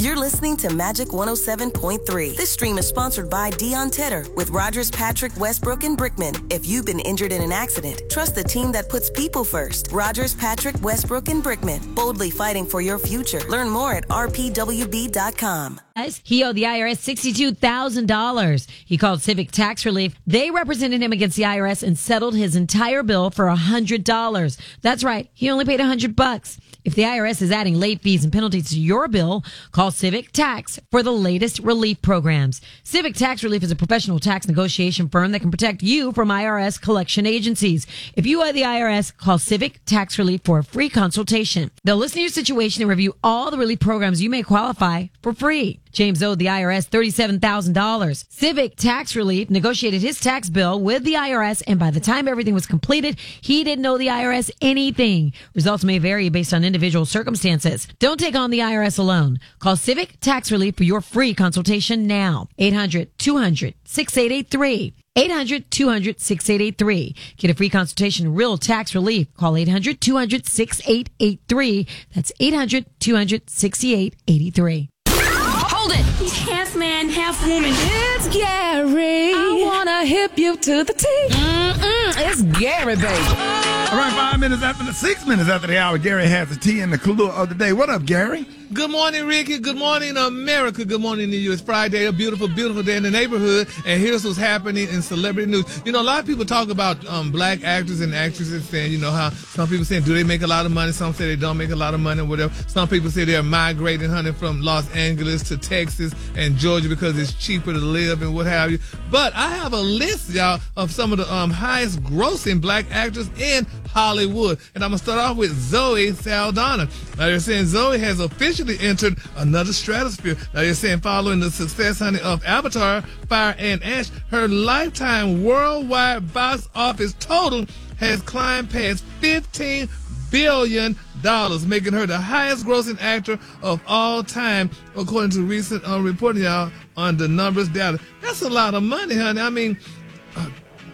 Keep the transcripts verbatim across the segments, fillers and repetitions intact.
You're listening to Magic one oh seven point three. This stream is sponsored by Dion Tedder with Rogers, Patrick, Westbrook, and Brickman. If you've been injured in an accident, trust the team that puts people first. Rogers, Patrick, Westbrook, and Brickman. Boldly fighting for your future. Learn more at r p w b dot com. He owed the I R S sixty-two thousand dollars. He called Civic Tax Relief. They represented him against the I R S and settled his entire bill for one hundred dollars. That's right. He only paid one hundred bucks. If the I R S is adding late fees and penalties to your bill, call Civic Tax for the latest relief programs. Civic Tax Relief is a professional tax negotiation firm that can protect you from I R S collection agencies. If you owe the I R S, call Civic Tax Relief for a free consultation. They'll listen to your situation and review all the relief programs you may qualify for free. James owed the I R S thirty-seven thousand dollars. Civic Tax Relief negotiated his tax bill with the I R S, and by the time everything was completed, he didn't owe the I R S anything. Results may vary based on individual circumstances. Don't take on the I R S alone. Call Civic Tax Relief for your free consultation now. eight hundred two hundred sixty-eight eighty-three. eight hundred two hundred sixty-eight eighty-three. Get a free consultation, real tax relief. Call eight hundred two hundred sixty-eight eighty-three. That's eight hundred two hundred sixty-eight eighty-three. Hold it! He's half man, half woman. It's Gary. I wanna hip you to the T. Mm-mm, it's Gary, baby. All right, five minutes after the six minutes after the hour, Gary has the tea and the clue of the day. What up, Gary? Good morning, Ricky. Good morning, America. Good morning to you. It's Friday, a beautiful, beautiful day in the neighborhood, and here's what's happening in celebrity news. You know, a lot of people talk about um, black actors and actresses, saying, you know, how some people say, do they make a lot of money? Some say they don't make a lot of money or whatever. Some people say they're migrating, honey, from Los Angeles to Texas and Georgia because it's cheaper to live and what have you. But I have a list, y'all, of some of the um, highest grossing black actors in Hollywood. And I'm going to start off with Zoe Saldana. Now, they're saying Zoe has officially entered another stratosphere. Now, they're saying following the success, honey, of Avatar, Fire and Ash, her lifetime worldwide box office total has climbed past fifteen billion dollars, making her the highest grossing actor of all time, according to recent uh, reporting, y'all, on the numbers data. That's a lot of money, honey. I mean, uh,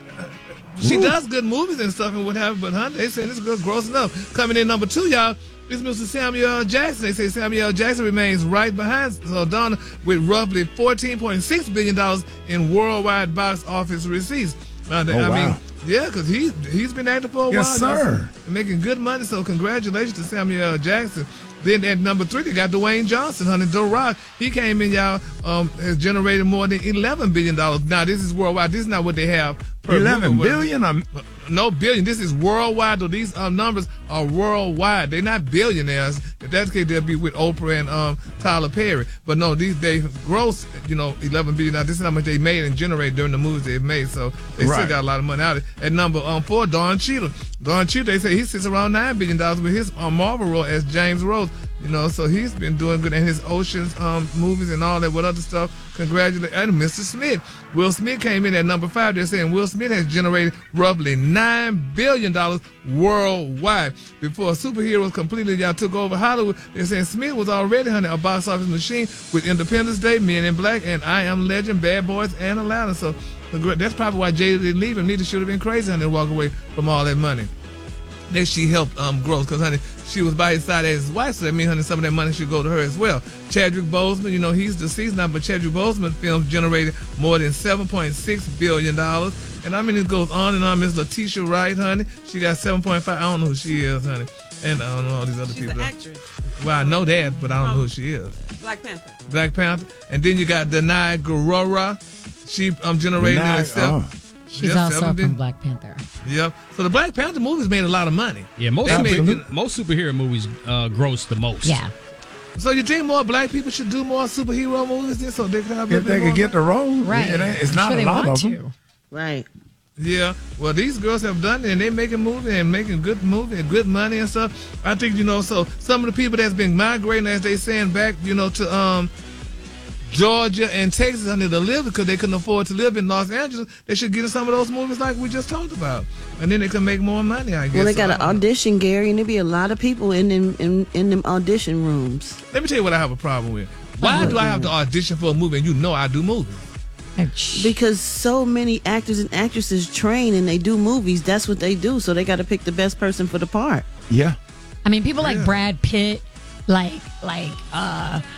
she Ooh. does good movies and stuff and what have you, but honey, they say this girl's grossing up. Coming in number two, y'all, is Mister Samuel L. Jackson. They say Samuel L. Jackson remains right behind Saldana with roughly fourteen point six billion dollars in worldwide box office receipts. Uh, oh, I wow. mean, yeah, because he's, he's been acting for a yes, while. Yes, sir. And making good money, so congratulations to Samuel L. Jackson. Then at number three, they got Dwayne Johnson, honey, The Rock. He came in, y'all, um, has generated more than eleven billion dollars. Now, this is worldwide. This is not what they have per eleven movie. billion? Um, no billion. This is worldwide, though. These um, numbers are worldwide. They're not billionaires. If that's the case, they'll be with Oprah and um, Tyler Perry. But no, these they gross, you know, eleven billion dollars. This is how much they made and generated during the movies they've made. So they right. still got a lot of money out of it. At number um, four, Don Cheadle. Don Cheadle, they say he sits around nine billion dollars with his um, Marvel role as James Rose. You know, so he's been doing good in his Oceans um, movies and all that, what other stuff. Congratulations. And Mister Smith. Will Smith came in at number five. They're saying Will Smith has generated roughly nine billion dollars worldwide. Before superheroes completely y'all took over Hollywood, they're saying Smith was already, honey, a box office machine with Independence Day, Men in Black, and I Am Legend, Bad Boys, and Atlanta. So that's probably why Jada didn't leave him. Neither should have been crazy, honey, to walk away from all that money. Then she helped um, grow, because, honey, she was by his side as his wife, so that means, honey, some of that money should go to her as well. Chadwick Boseman, you know, he's deceased now, but Chadwick Boseman films generated more than seven point six billion dollars. And I mean, it goes on and on. Miss Letitia Wright, honey, she got seven point five. I don't know who she is, honey. And I don't know all these other She's people. She's an actress. Well, I know that, but I don't know who she is. Black Panther. Black Panther. And then you got Danai Gurira. She um, generated Danai, herself. oh. She's Yeah, also seventy. from Black Panther. Yep. So the Black Panther movies made a lot of money. Yeah, most They super, made- most superhero movies uh, gross the most. Yeah. So you think more black people should do more superhero movies then, so they could have a If bit they more? could get the role, Right. it ain't- it's I'm not sure a they lot want of them. to. Right. Yeah, well, these girls have done it, and they making movies and making good movies and good money and stuff. I think, you know, so some of the people that's been migrating, as they saying, back, you know, to um Georgia and Texas under to live because they couldn't afford to live in Los Angeles, they should get in some of those movies like we just talked about, and then they can make more money, I guess. Well, they So, got I an don't know. audition, Gary, and there be a lot of people in them in, in them audition rooms. Let me tell you what I have a problem with. Why do I have to audition for a movie and you know I do movies? Because so many actors and actresses train and they do movies. That's what they do. So they got to pick the best person for the part. Yeah. I mean, people Yeah. like Brad Pitt, like like uh,